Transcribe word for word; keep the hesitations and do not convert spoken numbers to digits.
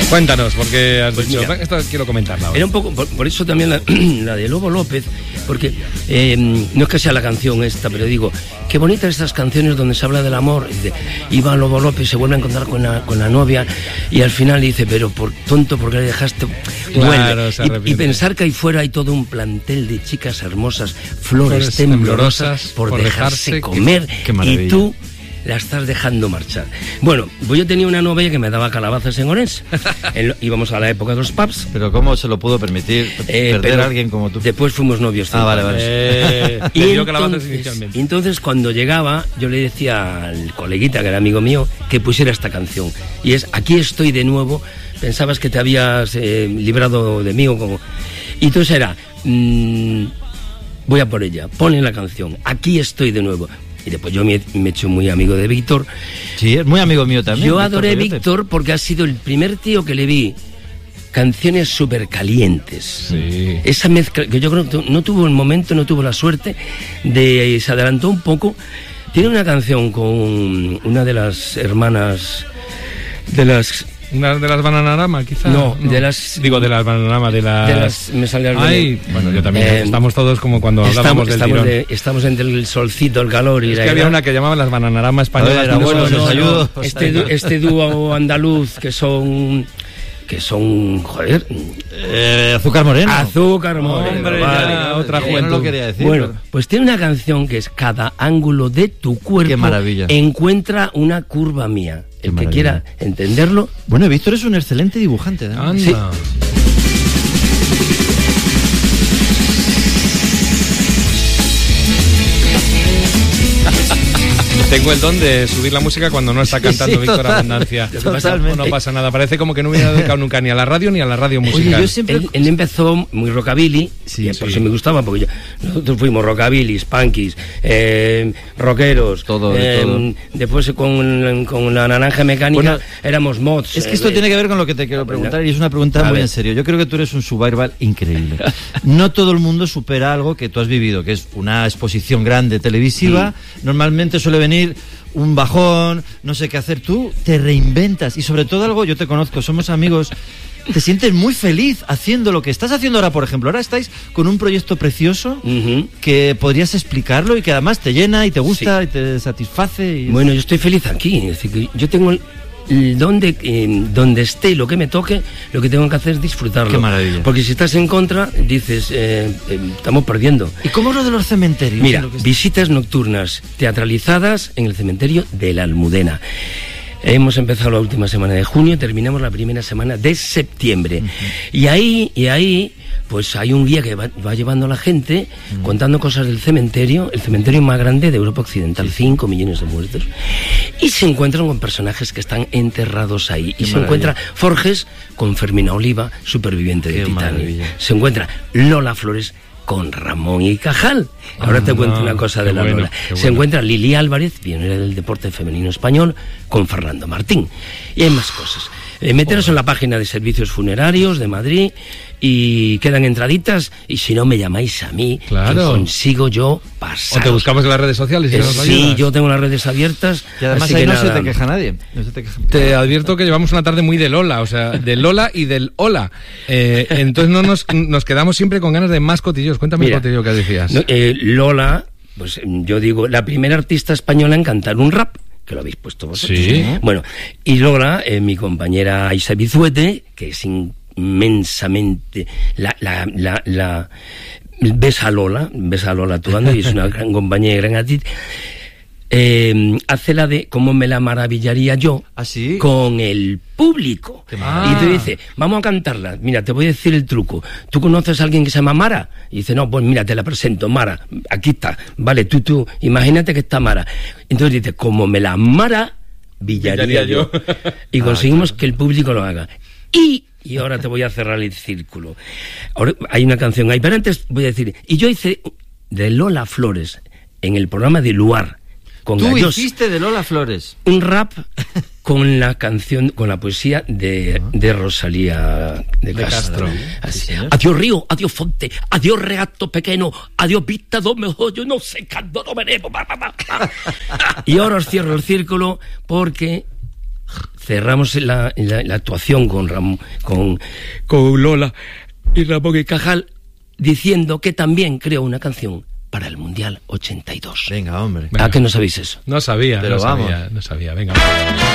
Cuéntanos, porque has Pues dicho, mira, esto quiero comentarla ahora. Era un poco, por, por eso también la, la de Lobo López, porque eh, no es que sea la canción esta, pero digo, qué bonitas estas canciones donde se habla del amor. Dice, iba Lobo López, se vuelve a encontrar con la, con la novia y al final dice, pero por tonto, ¿por qué le dejaste? Claro, se y, arrepiente. y pensar que ahí fuera hay todo un plantel de chicas hermosas, flores, Flores temblorosas, temblorosas, por, por dejarse, dejarse comer, qué maravilla. y tú la estás dejando marchar. Bueno, pues yo tenía una novia que me daba calabazas en Orense. En lo- íbamos a la época de los pubs. Pero ¿cómo se lo pudo permitir Eh, perder pero a alguien como tú? Después fuimos novios. Ah, vale, vale. Eh, Y le dio calabazas entonces, inicialmente. y entonces cuando llegaba, yo le decía al coleguita, que era amigo mío, que pusiera esta canción. Y es, aquí estoy de nuevo, pensabas que te habías eh, librado de mí o como... Y entonces era, mmm, voy a por ella, ponle la canción, aquí estoy de nuevo. Y después yo me, me he hecho muy amigo de Víctor. Sí, es muy amigo mío también. Yo Víctor adoré a Coyote. Víctor porque ha sido el primer tío que le vi canciones súper calientes. Sí. Esa mezcla, que yo creo que no tuvo el momento, no tuvo la suerte, de se adelantó un poco. Tiene una canción con una de las hermanas, de las... Una de las Bananarama, quizá. No, de las- Digo, de las Bananarama, de las... de las me sale algo Ay, de- bueno, yo también. Eh, estamos todos como cuando hablábamos Estamos, del estamos, tirón. de- estamos entre el solcito, el calor y Es la que había edad. una que llamaban las Bananarama españolas. A ver, y no abuelos, solo- os ayudo. Este, du- este dúo andaluz que son... que son, joder... Eh, Azúcar Moreno. Azúcar Moreno, Hombre, vale. ya, otra Yo no juventud. lo quería decir. Bueno, pero- pues tiene una canción que es Cada ángulo de tu cuerpo Qué maravilla. encuentra una curva mía. Qué El que maravilla. quiera entenderlo, Bueno, Víctor es un excelente dibujante. ¿eh? Anda. Sí. Tengo el don de subir la música cuando no está cantando sí, Víctor total, Abundancia. totalmente. No pasa nada. Parece como que no hubiera dedicado nunca ni a la radio ni a la radio musical. Oye, yo siempre... él, él empezó muy rockabilly, Sí, y por sí. eso me gustaba, porque yo- nosotros fuimos rockabillys, punkies, eh, rockeros, Todo, de eh, todo. después con, con la naranja mecánica Bueno, éramos mods. Es que esto eh, tiene que ver con lo que te quiero preguntar y es una pregunta A muy ver. en serio. Yo creo que tú eres un survival increíble. No todo el mundo supera algo que tú has vivido, que es una exposición grande televisiva. Normalmente suele venir un bajón, no sé qué hacer. Tú te reinventas y sobre todo algo, yo te conozco, somos amigos. Te sientes muy feliz haciendo lo que estás haciendo ahora, por ejemplo. Ahora estáis con un proyecto precioso Ujú. que podrías explicarlo y que además te llena y te gusta y te satisface. Y... Bueno, yo estoy feliz aquí. Es decir, que yo tengo el, el donde, eh, donde esté, lo que me toque, lo que tengo que hacer es disfrutarlo. Qué maravilla. Porque si estás en contra, dices, eh, eh, estamos perdiendo. ¿Y cómo es lo de los cementerios? Mira, Lo que es- visitas nocturnas teatralizadas en el cementerio de la Almudena. Hemos empezado la última semana de junio, terminamos la primera semana de septiembre. Y ahí, y ahí, pues hay un guía que va, va llevando a la gente contando cosas del cementerio, el cementerio más grande de Europa Occidental, cinco millones de muertos. Y se encuentran con personajes que están enterrados ahí. Qué y se maravilla. encuentra Forges con Fermina Oliva, superviviente de Qué Titanic. maravilla. Se encuentra Lola Flores con Ramón y Cajal. Ahora te Ah, cuento una cosa qué de la bueno, Lola. qué Se bueno. encuentra Lili Álvarez, pionera del deporte femenino español, con Fernando Martín. Y hay más cosas. Eh, meteros en la página de servicios funerarios de Madrid y quedan entraditas. Y si no, me llamáis a mí, Claro. que consigo yo O pasar. te buscamos en las redes sociales y Eh, nos sí, ayudas. yo tengo las redes abiertas. Y además así ahí que no nada. se te queja nadie. No se te queja. Te advierto que llevamos una tarde muy de Lola, o sea, de Lola y del Hola. Eh, entonces no nos, nos quedamos siempre con ganas de más cotillos. Cuéntame Mira, el cotillo que decías. No, eh, Lola, pues yo digo, la primera artista española en cantar un rap, que lo habéis puesto vosotros. Sí. Bueno, y Lola, eh, mi compañera Aisa Bizuete, que es inmensamente la, la, la, la ves a Lola, ves a Lola actuando y es una gran compañía y gran actriz. Eh, hace la de cómo me la maravillaría yo ¿Ah, sí? con el público. Qué maravilla. Y te dice, vamos a cantarla. Mira, te voy a decir el truco. ¿Tú conoces a alguien que se llama Mara? Y dice, no, pues mira, te la presento, Mara. Aquí está. Vale, tú, tú, imagínate que está Mara. Entonces dice, como me la maravillaría Villaría yo. yo. Y conseguimos que el público lo haga. Y, y ahora te voy a cerrar el círculo. Ahora hay una canción ahí, pero antes voy a decir, y yo hice de Lola Flores en el programa de Luar, con Tú Gallos, hiciste de Lola Flores. un rap con la canción, con la poesía de, de Rosalía de, De Castro. Castro. Así. Sí, señor. Adiós río, adiós fonte, adiós regato pequeño, adiós vista do mejor, yo no sé cuándo no veremos. pa, pa, pa, pa. Y ahora os cierro el círculo porque cerramos la, la, la actuación con, Ram, con, con Lola y Ramón y Cajal diciendo que también creó una canción para el Mundial ochenta y dos. Venga, hombre. ¿A qué no sabéis eso? No sabía, Pero no vamos. sabía, no sabía. Venga.